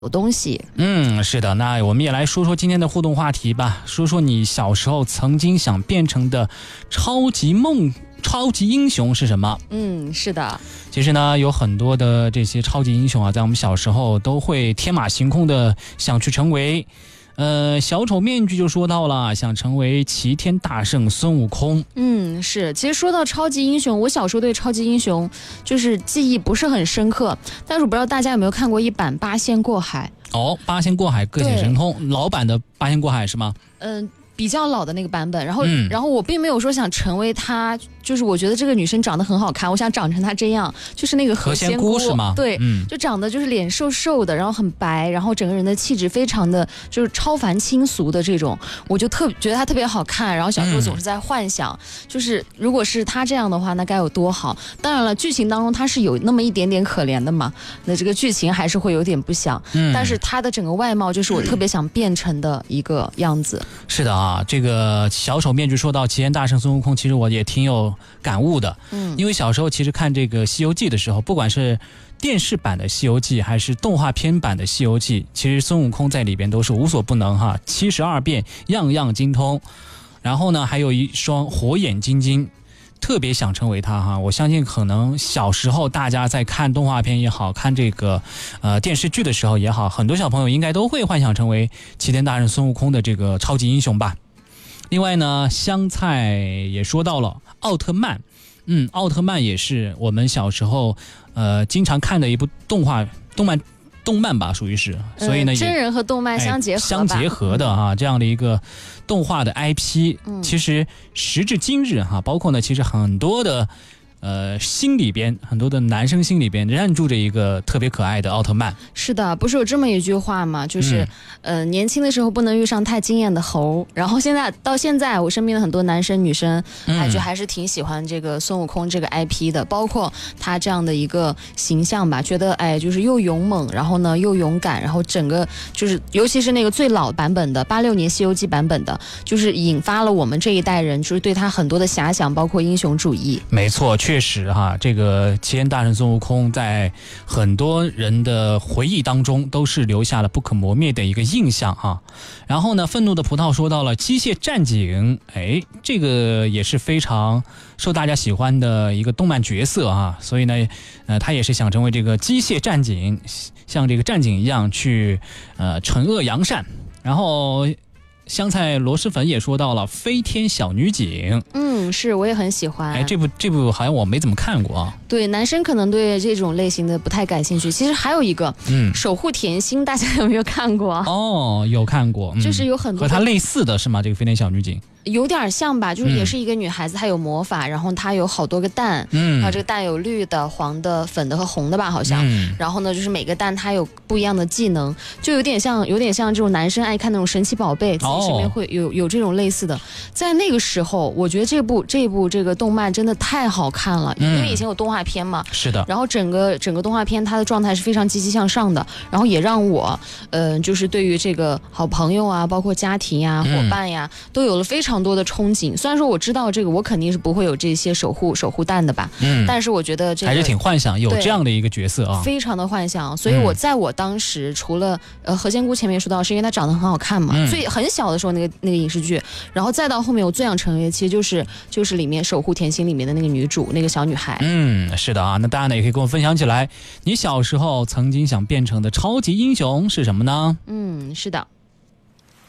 有东西。 是的，那我们也来说说今天的互动话题吧，说说你小时候曾经想变成的超级英雄是什么？ 是的。 其实呢，有很多的这些超级英雄啊，在我们小时候都会天马行空的想去成为。小丑面具就说到了，想成为齐天大圣孙悟空。 是。其实说到超级英雄，我小时候对超级英雄就是记忆不是很深刻，但是我不知道大家有没有看过一版《八仙过海》。 八仙过海各显神通，老版的八仙过海是吗？ 比较老的那个版本，然后我并没有说想成为她，就是我觉得这个女生长得很好看，我想长成她这样，就是那个何仙姑是吗？ 对，就长得就是脸瘦瘦的，然后很白，然后整个人的气质非常的就是超凡清俗的这种，我就觉得她特别好看，然后小时候总是在幻想，就是如果是她这样的话，那该有多好。当然了，剧情当中她是有那么一点点可怜的嘛，那这个剧情还是会有点不想，但是她的整个外貌就是我特别想变成的一个样子。 是的啊，这个小丑面具说到齐天大圣孙悟空，其实我也挺有感悟的。因为小时候其实看这个《西游记》的时候，不管是电视版的《西游记》还是动画片版的《西游记》，其实孙悟空在里边都是无所不能哈，72变样样精通。然后呢，还有一双火眼金睛，特别想成为他哈。我相信可能小时候大家在看动画片也好，看这个电视剧的时候也好，很多小朋友应该都会幻想成为齐天大圣孙悟空的这个超级英雄吧。另外呢，香菜也说到了奥特曼，奥特曼也是我们小时候经常看的一部动漫吧，属于是，所以呢， 真人和动漫相结合的啊，这样的一个动画的 IP，其实时至今日哈，包括呢，其实很多的心里边，很多的男生心里边仍然住着一个特别可爱的奥特曼。 是的，不是有这么一句话吗？就是年轻的时候不能遇上太惊艳的猴，然后到现在我身边的很多男生女生还是挺喜欢这个孙悟空这个 IP 的，包括他这样的一个形象吧，觉得就是又勇猛，然后呢又勇敢，然后整个就是尤其是那个最老版本的86年西游记版本的，就是引发了我们这一代人就是对他很多的遐想，包括英雄主义。 没错，确实哈，这个齐天大圣孙悟空在很多人的回忆当中都是留下了不可磨灭的一个印象哈。然后呢，愤怒的葡萄说到了机械战警，这个也是非常受大家喜欢的一个动漫角色啊，所以呢，他也是想成为这个机械战警，像这个战警一样去惩恶扬善。然后香菜螺蛳粉也说到了飞天小女警， 是，我也很喜欢。 这部好像我没怎么看过啊。 对，男生可能对这种类型的不太感兴趣。其实还有一个，守护甜心，大家有没有看过？ 有看过， 就是有很多和它类似的是吗？这个飞天小女警有点像吧，就是也是一个女孩子，她有魔法，然后她有好多个蛋，然后这个蛋有绿的、黄的、粉的和红的吧，好像。然后呢，就是每个蛋它有不一样的技能，就有点像这种男生爱看那种神奇宝贝，自己身边会有这种类似的。在那个时候，我觉得这部这个动漫真的太好看了，因为以前有动画片嘛， 是的。 然后整个动画片它的状态是非常积极向上的，然后也让我就是对于这个好朋友啊，包括家庭呀、伙伴呀，都有了非常多的憧憬。虽然说我知道这个我肯定是不会有这些守护蛋的吧，但是我觉得这个还是挺幻想有这样的一个角色啊， 非常的幻想。所以我当时除了何仙姑前面说到是因为她长得很好看嘛，所以很小的时候那个影视剧，然后再到后面我最想成为其实就是里面守护甜心里面的那个女主，那个小女孩。 是的啊，那大家呢也可以跟我分享起来，你小时候曾经想变成的超级英雄是什么呢？ 是的。